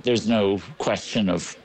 there's no question of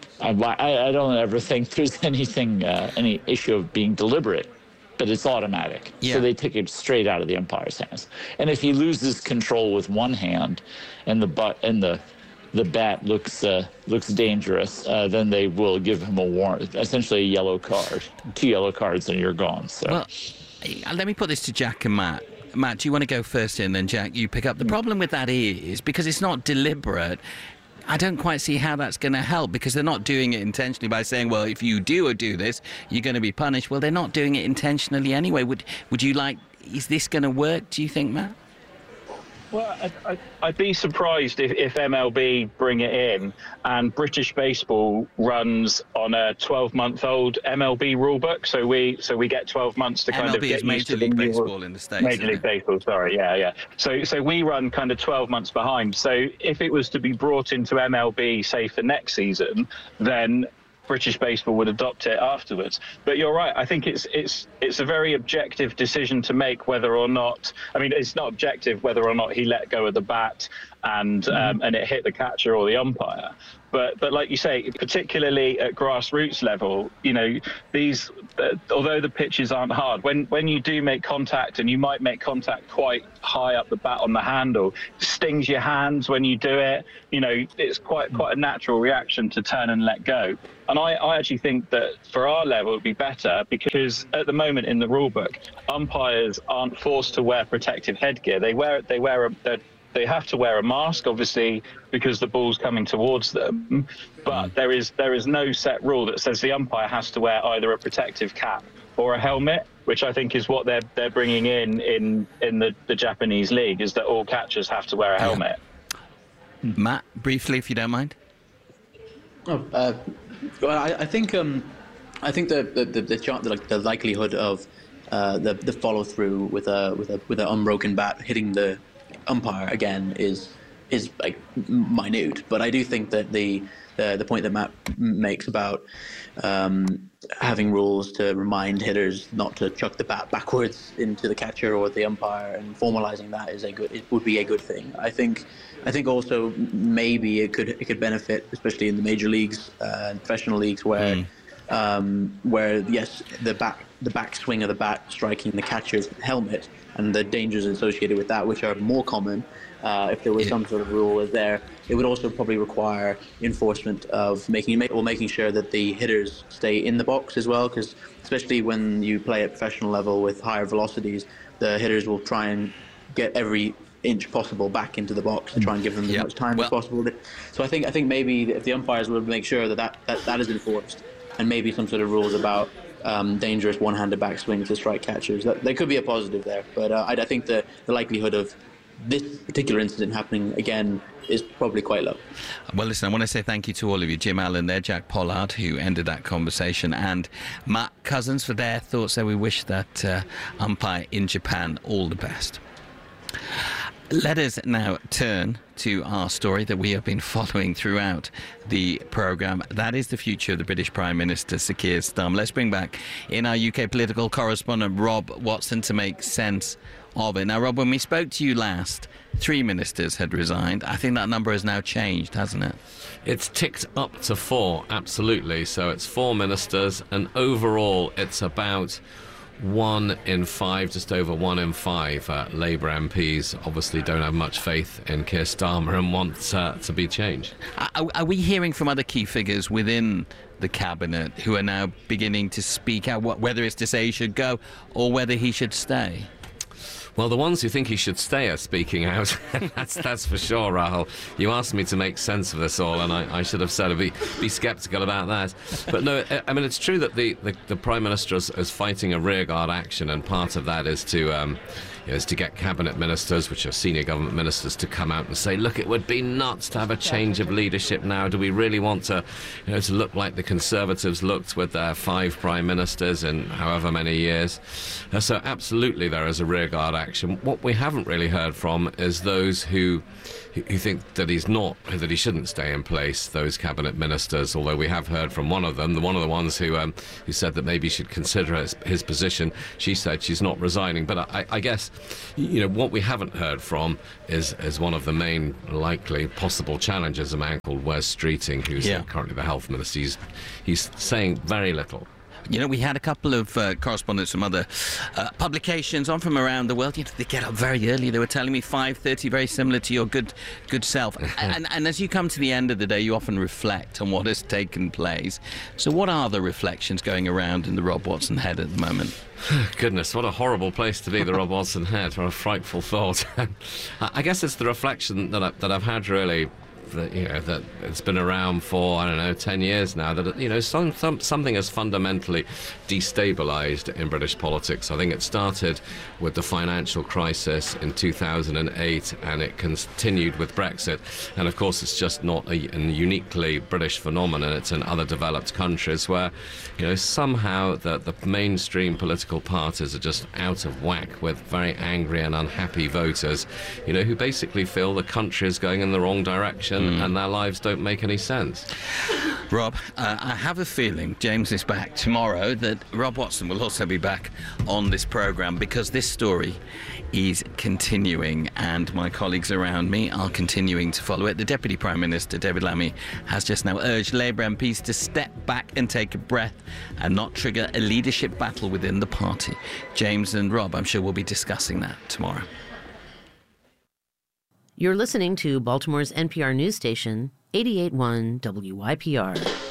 I don't ever think there's anything, any issue of being deliberate, but it's automatic. Yeah. So they take it straight out of the umpire's hands. And if he loses control with one hand and the bat looks dangerous, then they will give him a warrant, essentially a yellow card. 2 yellow cards and you're gone. So. Well, let me put this to Jack and Matt. Matt, do you want to go first and then Jack, you pick up? The problem with that is, because it's not deliberate, I don't quite see how that's going to help, because they're not doing it intentionally by saying, well, if you do this, you're going to be punished. Well, they're not doing it intentionally anyway. Would you like, is this going to work, do you think, Matt? Well, I'd be surprised if MLB bring it in and British baseball runs on a 12-month-old MLB rulebook. So we get 12 months to kind of get used to the Major League Baseball in the States. Major League Baseball, sorry, yeah. So we run kind of 12 months behind. So if it was to be brought into MLB, say for next season, then British baseball would adopt it afterwards. But you're right. I think it's a very objective decision to make whether or not. I mean, it's not objective whether or not he let go of the bat and it hit the catcher or the umpire. But like you say, particularly at grassroots level, you know, these although the pitches aren't hard, when you do make contact, and you might make contact quite high up the bat on the handle, it stings your hands when you do it. You know, it's quite a natural reaction to turn and let go. And I actually think that for our level, it'd be better, because at the moment in the rule book, umpires aren't forced to wear protective headgear. They have to wear a mask, obviously, because the ball's coming towards them. But there is no set rule that says the umpire has to wear either a protective cap or a helmet, which I think is what they're bringing in the Japanese league, is that all catchers have to wear a helmet. Matt, briefly, if you don't mind. Well, I think the likelihood of the follow through with an unbroken bat hitting the umpire again is like minute, but I do think that the point that Matt makes about having rules to remind hitters not to chuck the bat backwards into the catcher or the umpire, and formalizing that would be a good thing. I think also maybe it could benefit, especially in the major leagues and professional leagues, where yes, the backswing of the bat striking the catcher's helmet and the dangers associated with that, which are more common. If there was some sort of rule there, it would also probably require enforcement of making sure that the hitters stay in the box as well, because especially when you play at professional level with higher velocities, the hitters will try and get every inch possible back into the box to try and give them as much time as possible. So I think maybe if the umpires would make sure that is enforced, and maybe some sort of rules about dangerous one-handed backswings to strike catchers, that there could be a positive there. But I think the likelihood of this particular incident happening again is probably quite low. Well, listen, I want to say thank you to all of you. Jim Allen there, Jack Pollard, who ended that conversation, and Matt Cousins for their thoughts there. We wish that umpire in Japan all the best. Let us now turn to our story that we have been following throughout the programme. That is the future of the British Prime Minister, Sir Keir Starmer. Let's bring back in our UK political correspondent, Rob Watson, to make sense of it. Now, Rob, when we spoke to you last, 3 ministers had resigned. I think that number has now changed, hasn't it? It's ticked up to 4, absolutely. So it's 4 ministers, and overall it's about 1 in 5, just over 1 in 5 Labour MPs obviously don't have much faith in Keir Starmer and want to be changed. Are we hearing from other key figures within the cabinet who are now beginning to speak out, whether it's to say he should go or whether he should stay? Well, the ones who think he should stay are speaking out. that's for sure, Rahul. You asked me to make sense of this all, and I should have said be sceptical about that. But no, I mean, it's true that the Prime Minister is fighting a rearguard action, and part of that is to get cabinet ministers, which are senior government ministers, to come out and say, look, it would be nuts to have a change of leadership now. Do we really want to look like the Conservatives looked with their 5 prime ministers in however many years? So absolutely there is a rearguard action. What we haven't really heard from is those who think that that he shouldn't stay in place, those cabinet ministers, although we have heard from one of them, one of the ones who said that maybe he should consider his position. She said she's not resigning. But I guess What we haven't heard from is one of the main likely possible challengers, a man called Wes Streeting, who's currently the health minister. He's saying very little. We had a couple of correspondents from other publications on from around the world. They get up very early. They were telling me 5:30, very similar to your good self. and as you come to the end of the day, you often reflect on what has taken place. So what are the reflections going around in the Rob Watson head at the moment? Goodness, what a horrible place to be, the Rob Watson head. What a frightful thought. I guess it's the reflection that I've had, really, that it's been around for 10 years now, that something has fundamentally destabilized in British politics. I think it started with the financial crisis in 2008, and it continued with Brexit. And of course, it's just not a uniquely British phenomenon. It's in other developed countries where somehow the mainstream political parties are just out of whack with very angry and unhappy voters, who basically feel the country is going in the wrong direction. And their lives don't make any sense. Rob, I have a feeling James is back tomorrow, that Rob Watson will also be back on this programme, because this story is continuing and my colleagues around me are continuing to follow it. The Deputy Prime Minister, David Lammy, has just now urged Labour MPs to step back and take a breath and not trigger a leadership battle within the party. James and Rob, I'm sure we'll be discussing that tomorrow. You're listening to Baltimore's NPR news station, 88.1 WYPR.